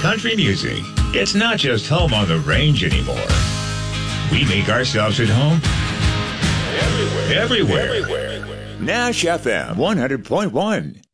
Country music. It's not just home on the range anymore. We make ourselves at home everywhere. Nash FM 100.1.